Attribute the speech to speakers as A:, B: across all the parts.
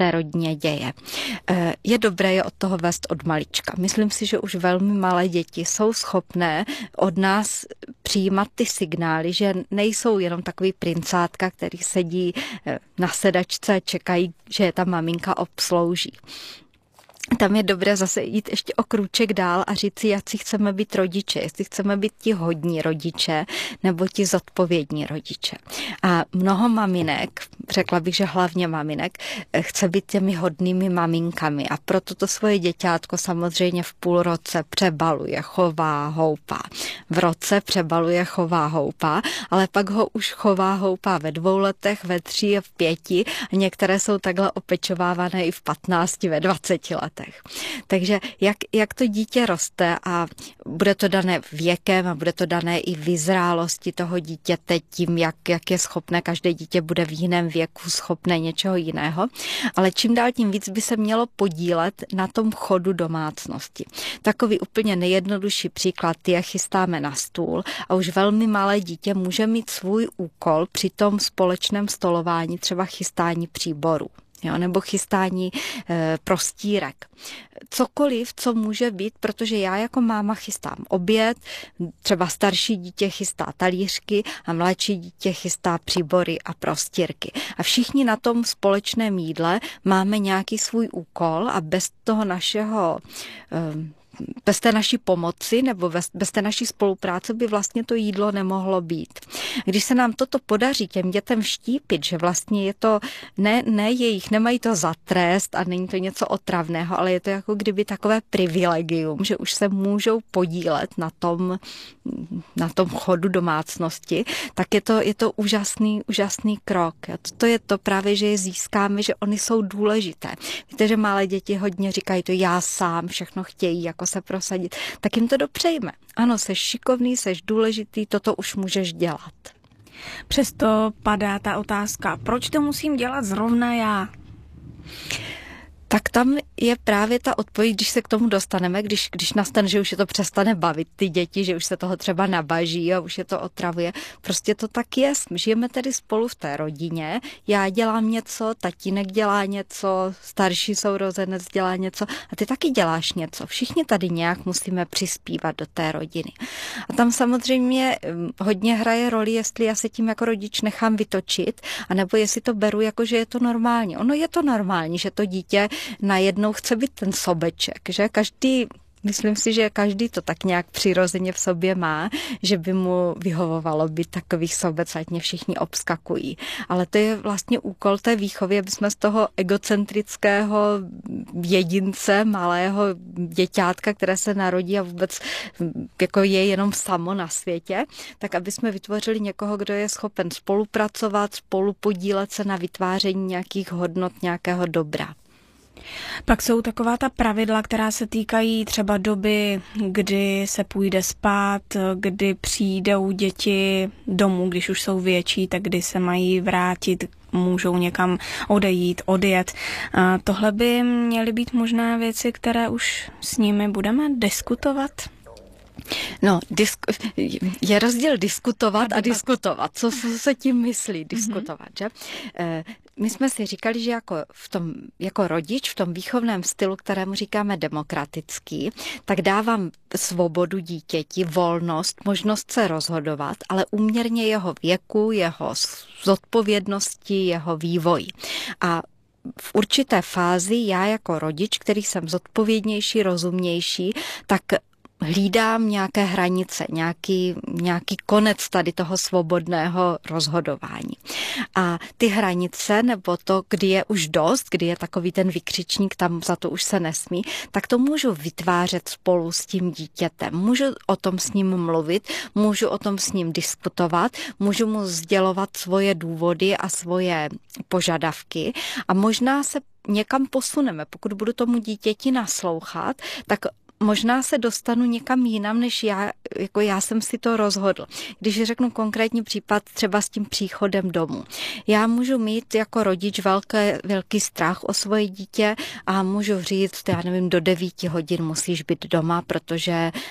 A: té rodině děje. Je dobré je od toho vést od malička. Myslím si, že už velmi malé děti jsou schopné od nás přijímat ty signály, že nejsou jenom takový princátka, který sedí na sedačce a čekají, že je ta maminka obslouží. Tam je dobré zase jít ještě o krůček dál a říct si, jak si chceme být rodiče, jestli chceme být ti hodní rodiče nebo ti zodpovědní rodiče. A mnoho maminek, řekla bych, že hlavně maminek, chce být těmi hodnými maminkami a proto to svoje děťátko samozřejmě v půl roce přebaluje, chová, houpá. V roce přebaluje, chová, houpá, ale pak ho už chová, houpá ve 2 letech, ve 3 a v 5 a některé jsou takhle opečovávané i v 15, ve 20 letech. Takže jak to dítě roste a bude to dané věkem a bude to dané i vyzrálosti toho dítěte tím, jak je schopné, každé dítě bude v jiném věku schopné něčeho jiného, ale čím dál tím víc by se mělo podílet na tom chodu domácnosti. Takový úplně nejjednodušší příklad je chystáme na stůl a už velmi malé dítě může mít svůj úkol při tom společném stolování, třeba chystání příborů. Jo, nebo chystání prostírek. Cokoliv, co může být, protože já jako máma chystám oběd, třeba starší dítě chystá talířky a mladší dítě chystá příbory a prostírky. A všichni na tom společném jídle máme nějaký svůj úkol a bez té naší pomoci nebo bez té naší spolupráce by vlastně to jídlo nemohlo být. Když se nám toto podaří těm dětem vštípit, že vlastně je to nemají to za trest a není to něco otravného, ale je to jako kdyby takové privilegium, že už se můžou podílet na tom chodu domácnosti, tak je to úžasný krok. To je to právě, že je získáme, že oni jsou důležité. Víte, že malé děti hodně říkají to já sám, všechno chtějí jako se prosadit, tak jim to dopřejme. Ano, seš šikovný, seš důležitý, toto už můžeš dělat.
B: Přesto padá ta otázka, proč to musím dělat zrovna já?
A: Tak tam je právě ta odpověď, když se k tomu dostaneme, když nastane, že už je to přestane bavit ty děti, že už se toho třeba nabaží a už je to otravuje. Prostě to tak je. Žijeme tedy spolu v té rodině, já dělám něco, tatínek dělá něco, starší sourozenec dělá něco a ty taky děláš něco. Všichni tady nějak musíme přispívat do té rodiny. A tam samozřejmě hodně hraje roli, jestli já se tím jako rodič nechám vytočit, anebo jestli to beru jako, že je to normální. Ono je to normální, že to dítě najednou chce být ten sobeček, že myslím si, že každý to tak nějak přirozeně v sobě má, že by mu vyhovovalo být takových sobec, ať mě všichni obskakují. Ale to je vlastně úkol té výchovy, aby jsme z toho egocentrického jedince, malého děťátka, které se narodí a vůbec jako je jenom samo na světě, tak aby jsme vytvořili někoho, kdo je schopen spolupracovat, spolupodílet se na vytváření nějakých hodnot, nějakého dobra.
B: Pak jsou taková ta pravidla, která se týkají třeba doby, kdy se půjde spát, kdy přijdou děti domů, když už jsou větší, tak kdy se mají vrátit, můžou někam odjet. Tohle by měly být možná věci, které už s nimi budeme diskutovat?
A: No, je rozdíl diskutovat a diskutovat. Co se tím myslí diskutovat, že? My jsme si říkali, že jako rodič v tom výchovném stylu, kterému říkáme demokratický, tak dávám svobodu dítěti, volnost, možnost se rozhodovat, ale úměrně jeho věku, jeho zodpovědnosti, jeho vývoji. A v určité fázi já jako rodič, který jsem zodpovědnější, rozumnější, tak hlídám nějaké hranice, nějaký konec tady toho svobodného rozhodování. A ty hranice, nebo to, kdy je už dost, kdy je takový ten vykřičník, tam za to už se nesmí, tak to můžu vytvářet spolu s tím dítětem. Můžu o tom s ním mluvit, můžu o tom s ním diskutovat, můžu mu sdělovat svoje důvody a svoje požadavky a možná se někam posuneme. Pokud budu tomu dítěti naslouchat, tak možná se dostanu někam jinam, než já jsem si to rozhodl. Když řeknu konkrétní případ třeba s tím příchodem domů. Já můžu mít jako rodič velký strach o svoje dítě a můžu říct, já nevím, do 9 hodin musíš být doma, protože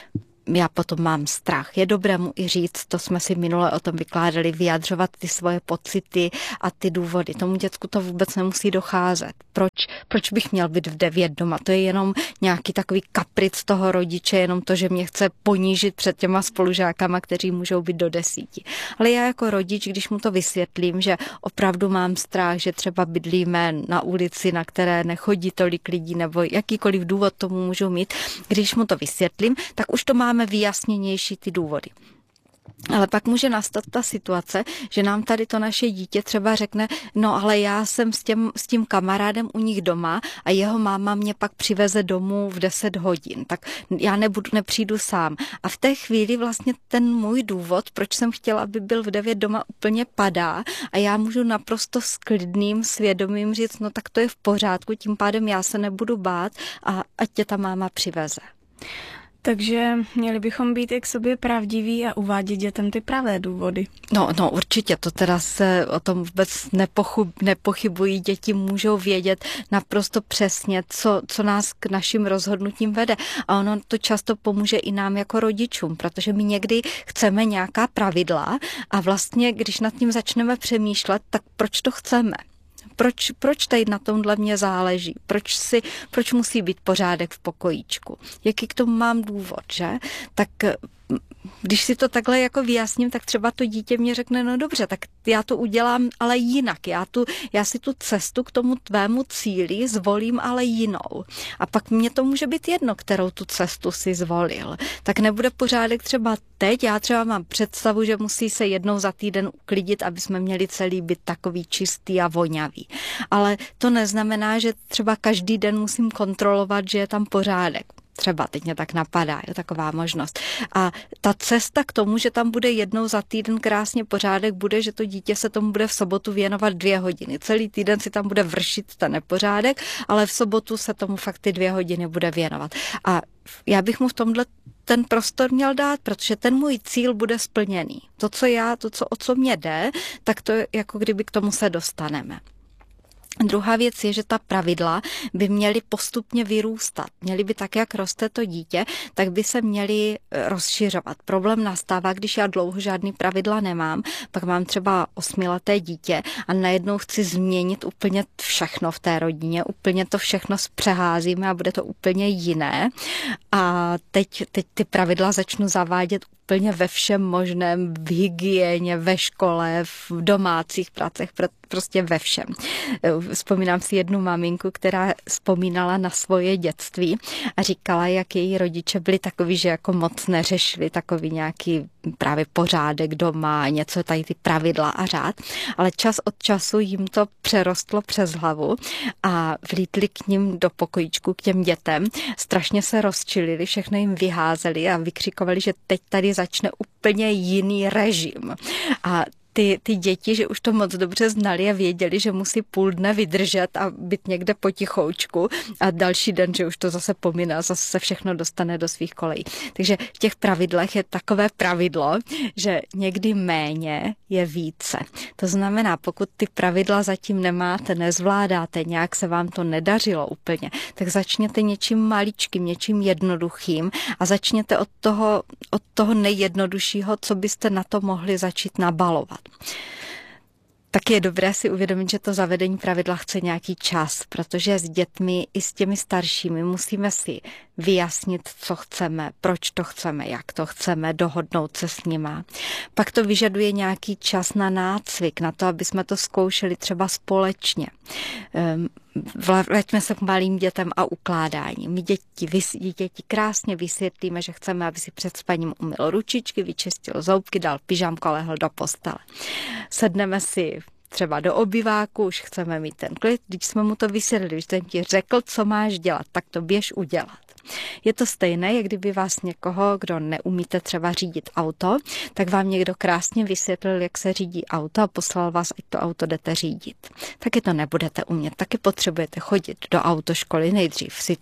A: já potom mám strach. Je dobré mu i říct, to jsme si minule o tom vykládali, vyjadřovat ty svoje pocity a ty důvody. Tomu děcku to vůbec nemusí docházet. Proč bych měl být v 9 doma? To je jenom nějaký takový kapric toho rodiče, jenom to, že mě chce ponížit před těma spolužákama, kteří můžou být do 10. Ale já jako rodič, když mu to vysvětlím, že opravdu mám strach, že třeba bydlíme na ulici, na které nechodí tolik lidí, nebo jakýkoliv důvod tomu můžu mít, když mu to vysvětlím, tak už to máme vyjasněnější ty důvody. Ale pak může nastat ta situace, že nám tady to naše dítě třeba řekne, no ale já jsem s tím kamarádem u nich doma a jeho máma mě pak přiveze domů v 10 hodin, tak já nepřijdu sám. A v té chvíli vlastně ten můj důvod, proč jsem chtěla, aby byl v 9 doma, úplně padá a já můžu naprosto s klidným svědomím říct, no tak to je v pořádku, tím pádem já se nebudu bát a ať tě ta máma přiveze.
B: Takže měli bychom být i k sobě pravdiví a uvádět dětem ty pravé důvody.
A: No určitě, to teda se o tom vůbec nepochybují. Děti můžou vědět naprosto přesně, co nás k našim rozhodnutím vede. A ono to často pomůže i nám jako rodičům, protože my někdy chceme nějaká pravidla a vlastně, když nad tím začneme přemýšlet, tak proč to chceme? Proč tady na tomhle mě záleží? Proč musí být pořádek v pokojíčku? Jaký k tomu mám důvod, že? Tak když si to takhle jako vyjasním, tak třeba to dítě mě řekne, no dobře, tak já to udělám, ale jinak. Já si tu cestu k tomu tvému cíli zvolím, ale jinou. A pak mně to může být jedno, kterou tu cestu si zvolil. Tak nebude pořádek třeba teď. Já třeba mám představu, že musí se jednou za týden uklidit, aby jsme měli celý byt takový čistý a vonavý. Ale to neznamená, že třeba každý den musím kontrolovat, že je tam pořádek. Třeba teď mě tak napadá, je taková možnost. A ta cesta k tomu, že tam bude jednou za týden krásně pořádek, bude, že to dítě se tomu bude v sobotu věnovat 2 hodiny. Celý týden si tam bude vršit ten nepořádek, ale v sobotu se tomu fakt ty 2 hodiny bude věnovat. A já bych mu v tomhle ten prostor měl dát, protože ten můj cíl bude splněný. O co mě jde, tak to jako kdyby k tomu se dostaneme. Druhá věc je, že ta pravidla by měly postupně vyrůstat. Měly by tak, jak roste to dítě, tak by se měly rozšiřovat. Problém nastává, když já dlouho žádný pravidla nemám, pak mám třeba 8leté dítě a najednou chci změnit úplně všechno v té rodině, úplně to všechno zpřeházíme a bude to úplně jiné. A teď ty pravidla začnu zavádět úplně ve všem možném, v hygieně, ve škole, v domácích pracech, prostě ve všem. Vzpomínám si jednu maminku, která vzpomínala na svoje dětství a říkala, jak její rodiče byli takový, že jako moc neřešili takový nějaký právě pořádek doma, něco tady ty pravidla a řád, ale čas od času jim to přerostlo přes hlavu a vlítli k nim do pokojíčku, k těm dětem, strašně se rozčilili, všechno jim vyházeli a vykřikovali, že teď tady začne úplně jiný režim. A ty děti, že už to moc dobře znali a věděli, že musí půl dne vydržet a být někde potichoučku a další den, že už to zase pomine a zase se všechno dostane do svých kolejí. Takže v těch pravidlech je takové pravidlo, že někdy méně je více. To znamená, pokud ty pravidla zatím nemáte, nezvládáte, nějak se vám to nedařilo úplně, tak začněte něčím maličkým, něčím jednoduchým a začněte od toho nejjednoduššího, co byste na to mohli začít nabalovat. Tak je dobré si uvědomit, že to zavedení pravidla chce nějaký čas, protože s dětmi i s těmi staršími musíme si vyjasnit, co chceme, proč to chceme, jak to chceme, dohodnout se s nima. Pak to vyžaduje nějaký čas na nácvik, na to, aby jsme to zkoušeli třeba společně. Vraťme se k malým dětem a ukládání. My děti krásně vysvětlíme, že chceme, aby si před spaním umyl ručičky, vyčistil zoubky, dal pyžamko a lehl do postele. Sedneme si třeba do obyváku, už chceme mít ten klid, když jsme mu to vysvětlili, když jsem ti řekl, co máš dělat, tak to běž udělat. Je to stejné, jak kdyby vás někoho, kdo neumíte třeba řídit auto, tak vám někdo krásně vysvětlil, jak se řídí auto a poslal vás, ať to auto jdete řídit. Taky to nebudete umět, taky potřebujete chodit do autoškoly, nejdřív si to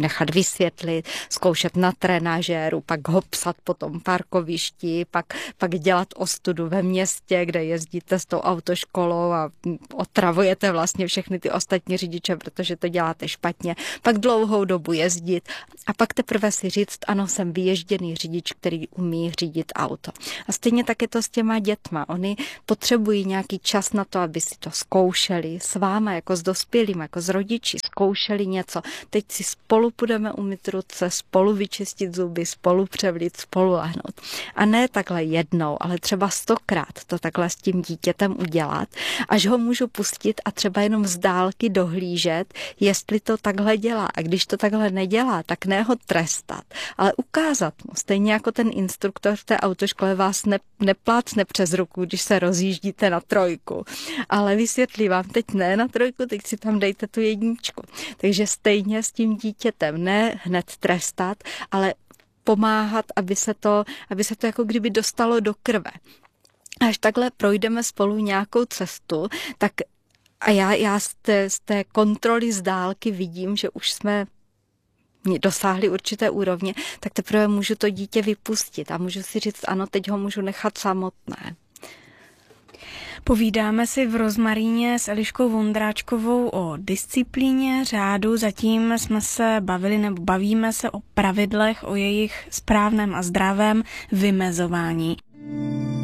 A: nechat vysvětlit, zkoušet na trenažéru, pak ho psat po tom parkovišti, pak dělat ostudu ve městě, kde jezdíte s tou autoškolou a otravujete vlastně všechny ty ostatní řidiče, protože to děláte špatně. Pak dlouhou dobu jezdit a pak teprve si říct, ano, jsem vyježděný řidič, který umí řídit auto. A stejně tak je to s těma dětma. Oni potřebují nějaký čas na to, aby si to zkoušeli s váma, jako s dospělými, jako s rodiči, zkoušeli něco. Teď si spolu půjdeme umýt ruce, spolu vyčistit zuby, spolu převlít, spolu lehnout. A ne takhle jednou, ale třeba 100krát to takhle s tím dítětem udělat, až ho můžu pustit a třeba jenom z dálky dohlížet, jestli to takhle dělá. A když to takhle nedělá, tak ne ho trestat, ale ukázat mu. Stejně jako ten instruktor v té autoškole vás neplácne přes ruku, když se rozjíždíte na 3, ale vysvětlí vám, teď ne na 3, teď si tam dejte tu 1. Takže stejně s tím dítětem ne hned trestat, ale pomáhat, aby se to jako kdyby dostalo do krve. Až takhle projdeme spolu nějakou cestu, tak a já z té kontroly z dálky vidím, že už jsme dosáhli určité úrovně, tak teprve můžu to dítě vypustit a můžu si říct, ano, teď ho můžu nechat samotné.
B: Povídáme si v Rozmaríně s Eliškou Vondráčkovou o disciplíně, řádu, zatím jsme se bavíme se o pravidlech, o jejich správném a zdravém vymezování.